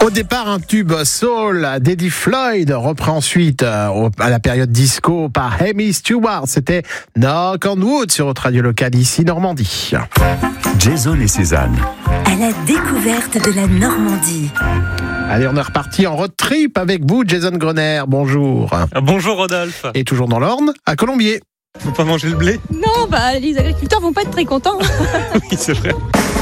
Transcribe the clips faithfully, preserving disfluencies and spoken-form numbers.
Au départ, un tube soul d'Eddie Floyd, repris ensuite euh, à la période disco par Amy Stewart. C'était Knock on Wood sur votre radio locale ici Normandie. Jason et Cézanne. À la découverte de la Normandie. Allez, on est reparti en road trip avec vous, Jason Grener. Bonjour. Bonjour Rodolphe. Et toujours dans l'Orne, à Colombier. Faut pas manger le blé? Non, bah les agriculteurs vont pas être très contents. Oui, c'est vrai.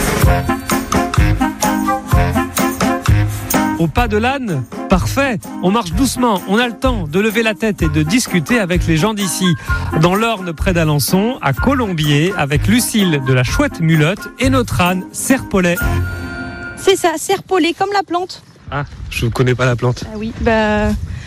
Au pas de l'âne, parfait. On marche doucement, on a le temps de lever la tête et de discuter avec les gens d'ici. Dans l'Orne, près d'Alençon, à Colombier, avec Lucille de la Chouette Mulotte et notre âne Serpolet. C'est ça, serpolet comme la plante. Ah, je connais pas la plante. Ah oui, bah...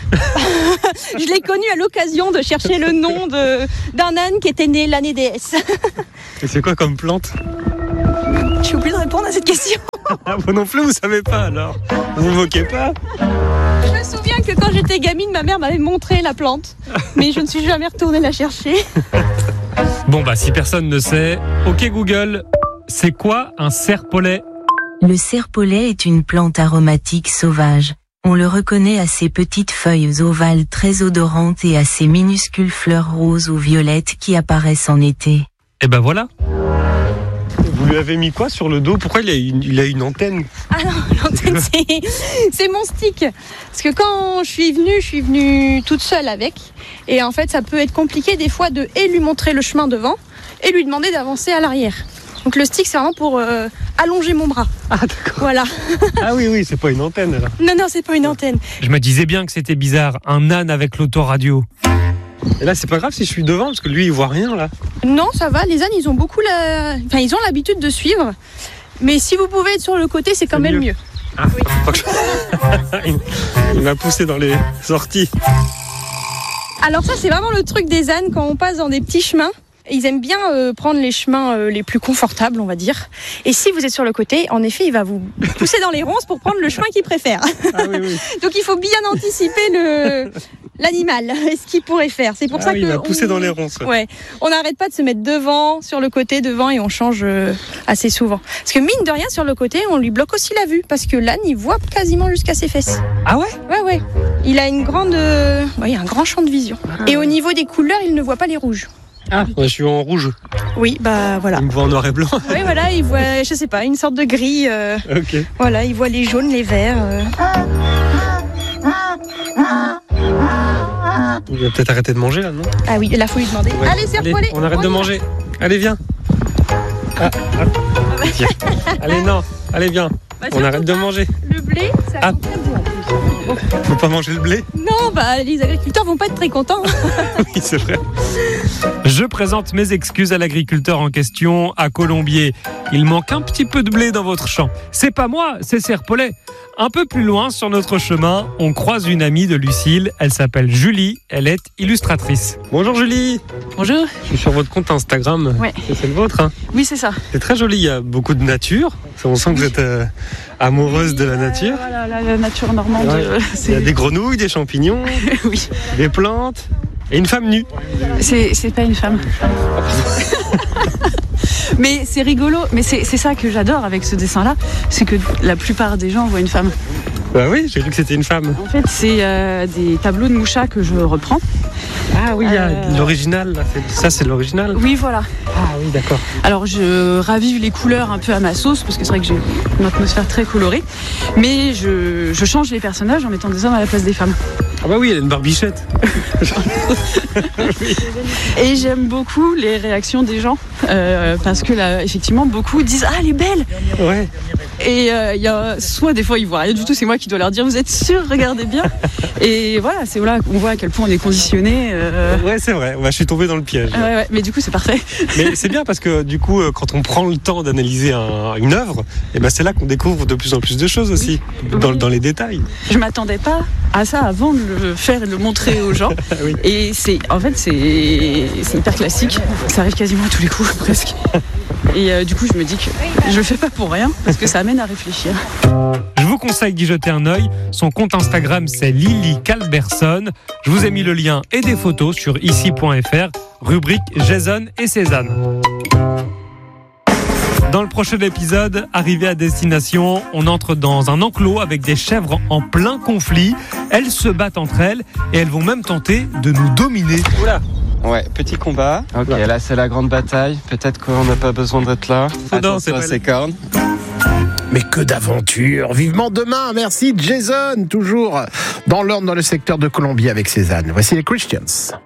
je l'ai connu à l'occasion de chercher le nom de, d'un âne qui était né l'année D S. Et c'est quoi comme plante? Je suis obligée de répondre à cette question. Ah, vous non plus, vous savez pas alors? Vous vous moquez pas? Je me souviens que quand j'étais gamine, ma mère m'avait montré la plante. Mais je ne suis jamais retournée la chercher. Bon bah si personne ne sait, ok Google, c'est quoi un serpolet? Le serpolet est une plante aromatique sauvage. On le reconnaît à ses petites feuilles ovales très odorantes et à ses minuscules fleurs roses ou violettes qui apparaissent en été. Et ben voilà. Vous lui avez mis quoi sur le dos? Pourquoi il a une, il a une antenne? Ah non, l'antenne c'est, c'est mon stick. Parce que quand je suis venue, je suis venue toute seule avec. Et en fait, ça peut être compliqué des fois de et lui montrer le chemin devant et lui demander d'avancer à l'arrière. Donc le stick, c'est vraiment pour euh, allonger mon bras. Ah d'accord. Voilà. Ah oui, oui, c'est pas une antenne alors. Non, non, c'est pas une antenne. Je me disais bien que c'était bizarre, un âne avec l'autoradio. Et là, c'est pas grave si je suis devant, parce que lui, il voit rien là. Non, ça va, les ânes, ils ont beaucoup la... enfin, ils ont l'habitude de suivre. Mais si vous pouvez être sur le côté, c'est quand C'est même mieux. mieux. Ah, oui. il, il m'a poussé dans les sorties. Alors ça, c'est vraiment le truc des ânes quand on passe dans des petits chemins. Ils aiment bien euh, prendre les chemins euh, les plus confortables, on va dire. Et si vous êtes sur le côté, en effet, il va vous pousser dans les ronces pour prendre le chemin qu'il préfère. Ah oui, oui. Donc il faut bien anticiper le l'animal, ce qu'il pourrait faire. C'est pour Ah ça oui, que il m'a poussé on... dans les ronces. Ouais. Ouais, on n'arrête pas de se mettre devant, sur le côté, devant, et on change euh, assez souvent. Parce que mine de rien, sur le côté, on lui bloque aussi la vue, parce que l'âne, il voit quasiment jusqu'à ses fesses. Ah ouais? Ouais, ouais. Il a une grande, euh... ouais, il a un grand champ de vision. Et au niveau des couleurs, il ne voit pas les rouges. Ah, ouais, je suis en rouge. Oui, bah voilà. Il me voit en noir et blanc. Oui, voilà, il voit, je sais pas, une sorte de gris. Euh, Ok. voilà, il voit les jaunes, les verts. Euh. Il va peut-être arrêter de manger là, non? Ah oui, là, faut lui demander. Ouais. Allez, serpolet. On arrête on de y va. manger. Allez, viens. Ah, ah. Tiens. Allez, non. Allez, viens. Bah, On arrête de manger. Le blé, ça Ah. sent très bon en plus. Faut pas manger le blé? Non, bah les agriculteurs vont pas être très contents. Oui, c'est vrai. Je présente mes excuses à l'agriculteur en question à Colombier. Il manque un petit peu de blé dans votre champ. C'est pas moi, c'est Serpolet. Un peu plus loin sur notre chemin, on croise une amie de Lucille. Elle s'appelle Julie, elle est illustratrice. Bonjour Julie. Bonjour. Je suis sur votre compte Instagram. Ouais. C'est c'est le vôtre, hein? Oui, c'est ça. C'est très joli, il y a beaucoup de nature. On sent que vous êtes euh, amoureuse de la nature. Euh, voilà, la, la nature normande. Ouais. euh, Il y a c'est... des grenouilles, des champignons, oui. des plantes et une femme nue. C'est, c'est pas une femme. Mais c'est rigolo. Mais c'est, c'est ça que j'adore avec ce dessin-là. C'est que la plupart des gens voient une femme. Bah oui, j'ai vu que c'était une femme. En fait, c'est euh, des tableaux de Moucha que je reprends. Ah oui, il y a Euh, l'original. Là. C'est- Ça, c'est l'original. Oui, voilà. Ah oui, d'accord. Alors, je ravive les couleurs un peu à ma sauce, parce que c'est vrai que j'ai une atmosphère très colorée. Mais je, je change les personnages en mettant des hommes à la place des femmes. Ah bah oui, elle a une barbichette. Et j'aime beaucoup les réactions des gens, euh, parce que là, effectivement, beaucoup disent « Ah, elle est belle !» Ouais. Et il euh, y a soit des fois ils voient rien du tout, c'est moi qui dois leur dire vous êtes sûr, regardez bien. Et voilà, c'est là qu'on voit à quel point on est conditionné. Euh... Ouais, c'est vrai. Bah, je suis tombé dans le piège. Ouais, ouais, mais du coup c'est parfait. Mais c'est bien parce que du coup, euh, quand on prend le temps d'analyser un- une œuvre, et ben c'est là qu'on découvre de plus en plus de choses aussi, dans, Oui. dans les détails. Je m'attendais pas à ça avant de le faire et de le montrer aux gens. Oui. Et c'est en fait c'est c'est hyper classique. Ça arrive quasiment à tous les coups presque. Et euh, du coup je me dis que je le fais pas pour rien parce que ça amène à réfléchir. Je vous conseille d'y jeter un œil. Son compte Instagram, c'est Lily Calberson. Je vous ai mis le lien et des photos sur ici point f r, rubrique Jason et Cézanne. Dans le prochain épisode, arrivé à destination, on entre dans un enclos avec des chèvres en plein conflit. Elles se battent entre elles et elles vont même tenter de nous dominer. Oula. Ouais, petit combat. Ok, là c'est la grande bataille. Peut-être qu'on n'a pas besoin d'être là. Oh non, c'est Attention à pas ces cornes. Mais que d'aventure! Vivement demain! Merci Jason! Toujours dans l'ordre dans le secteur de Colombie avec Cézanne. Voici les Christians.